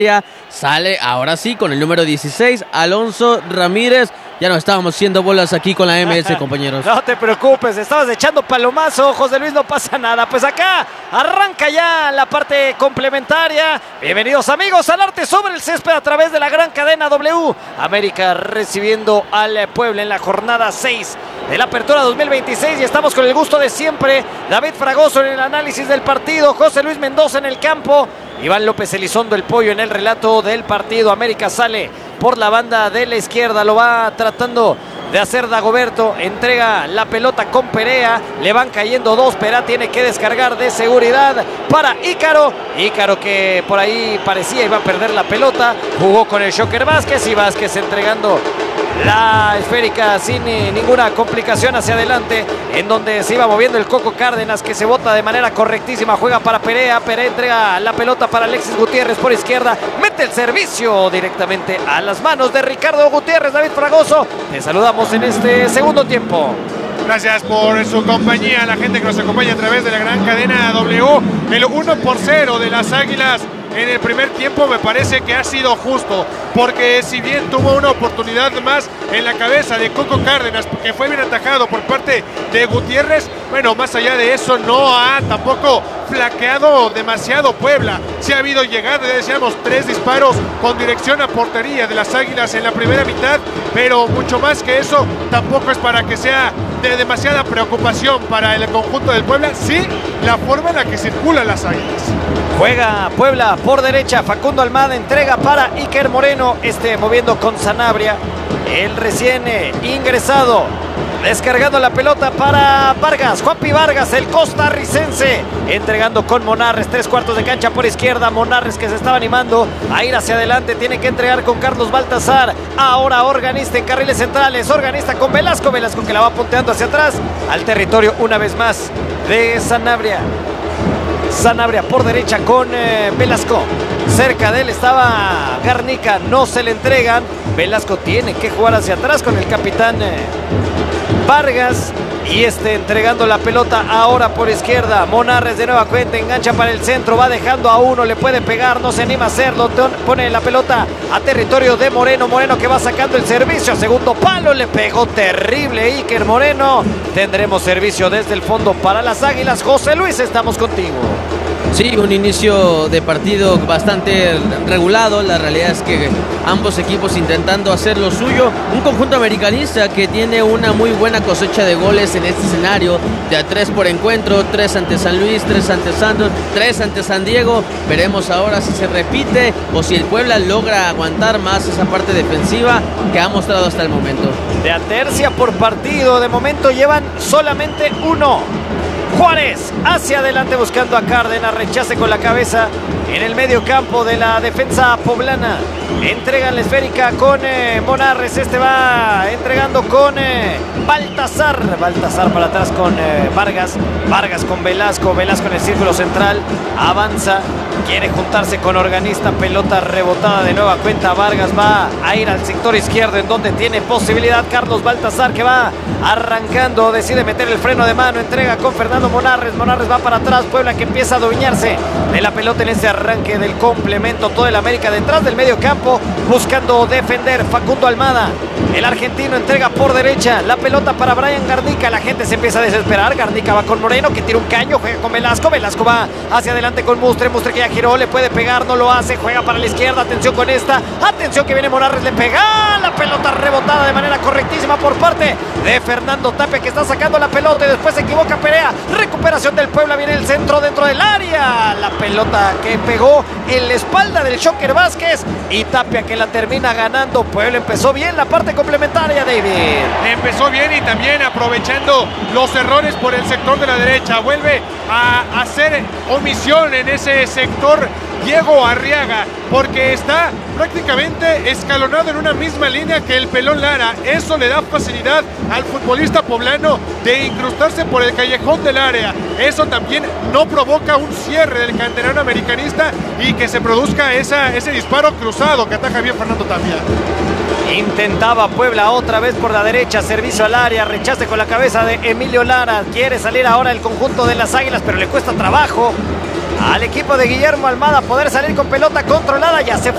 Sale ahora sí con el número 16, Alonso Ramírez. Ya no estábamos haciendo bolas aquí con la MLS, compañeros. No te preocupes, estabas echando palomazo, José Luis, no pasa nada. Pues acá arranca ya la parte complementaria. Bienvenidos amigos al arte sobre el césped a través de la gran cadena W. América recibiendo al Puebla en la jornada 6 de la apertura 2026 y estamos con el gusto de siempre. David Fragoso en el análisis del partido, José Luis Mendoza en el campo, Iván López Elizondo el Pollo en el relato del partido. América sale por la banda de la izquierda, lo va tratando de hacer Dagoberto, entrega la pelota con Perea, le van cayendo dos, Perea tiene que descargar de seguridad para Ícaro que por ahí parecía iba a perder la pelota, jugó con el Shocker Vázquez y Vázquez entregando la esférica sin ninguna complicación hacia adelante, en donde se iba moviendo el Coco Cárdenas, que se bota de manera correctísima, juega para Perea, Perea entrega la pelota para Alexis Gutiérrez por izquierda, mete el servicio directamente a las manos de Ricardo Gutiérrez. David Fragoso, te saludamos en este segundo tiempo. Gracias por su compañía, la gente que nos acompaña a través de la gran cadena W. El 1-0 de las Águilas en el primer tiempo me parece que ha sido justo, porque si bien tuvo una oportunidad más en la cabeza de Coco Cárdenas, que fue bien atajado por parte de Gutiérrez, bueno, más allá de eso no ha tampoco flaqueado demasiado Puebla. Sí ha habido llegadas, ya decíamos, 3 disparos con dirección a portería de las Águilas en la primera mitad, pero mucho más que eso tampoco es para que sea de demasiada preocupación para el conjunto del Puebla, sí la forma en la que circulan las Águilas. Juega Puebla por derecha, Facundo Almada entrega para Iker Moreno, moviendo con Sanabria, el recién ingresado, descargando la pelota para Vargas, Juanpi Vargas, el costarricense, entregando con Monarres, 3/4 de cancha por izquierda, Monarres que se estaba animando a ir hacia adelante, tiene que entregar con Carlos Baltazar, ahora Organista en carriles centrales, Organista con Velasco que la va punteando hacia atrás, al territorio una vez más de Sanabria por derecha con Velasco, cerca de él estaba Garnica, no se le entregan, Velasco tiene que jugar hacia atrás con el capitán Vargas y entregando la pelota ahora por izquierda, Monarres de nueva cuenta, engancha para el centro, va dejando a uno, le puede pegar, no se anima a hacerlo, pone la pelota a territorio de Moreno que va sacando el servicio a segundo palo, le pegó terrible Iker Moreno, tendremos servicio desde el fondo para las Águilas. José Luis, estamos contigo. Sí, un inicio de partido bastante regulado. La realidad es que ambos equipos intentando hacer lo suyo. Un conjunto americanista que tiene una muy buena cosecha de goles en este escenario. De a 3 por encuentro, 3 ante San Luis, 3 ante Santos, 3 ante San Diego. Veremos ahora si se repite o si el Puebla logra aguantar más esa parte defensiva que ha mostrado hasta el momento. De a tercia por partido, de momento llevan solamente uno. Juárez hacia adelante buscando a Cárdenas, rechace con la cabeza en el medio campo de la defensa poblana, entrega la esférica con Monarres, va entregando con Baltazar para atrás con Vargas con Velasco en el círculo central, avanza, quiere juntarse con Organista, pelota rebotada de nueva cuenta, Vargas va a ir al sector izquierdo en donde tiene posibilidad Carlos Baltazar, que va arrancando, decide meter el freno de mano, entrega con Fernando Monarres va para atrás, Puebla que empieza a adueñarse de la pelota en ese arranque del complemento, todo el América detrás del medio campo buscando defender. Facundo Almada, el argentino, entrega por derecha la pelota para Brian Garnica, la gente se empieza a desesperar, Garnica va con Moreno que tira un caño, juega con Velasco va hacia adelante con Mustre que ya giró, le puede pegar, no lo hace, juega para la izquierda, atención con atención que viene Monarres, le pega, la pelota rebotada de manera correctísima por parte de Fernando Tapia, que está sacando la pelota y después se equivoca Perea, recuperación del Puebla, viene el centro dentro del área, la pelota que pegó en la espalda del Shocker Vázquez y Tapia que la termina ganando. Puebla empezó bien la parte complementaria, David. Empezó bien y también aprovechando los errores por el sector de la derecha, vuelve a hacer omisión en ese sector Diego Arriaga, porque está prácticamente escalonado en una misma línea que el Pelón Lara. Eso le da facilidad al futbolista poblano de incrustarse por el callejón del área. Eso también no provoca un cierre del canterano americanista y que se produzca ese disparo cruzado que ataja bien Fernando Tapia. Intentaba Puebla otra vez por la derecha, servicio al área, rechace con la cabeza de Emilio Lara, quiere salir ahora el conjunto de las Águilas, pero le cuesta trabajo. al equipo de Guillermo Almada poder salir con pelota controlada. Ya se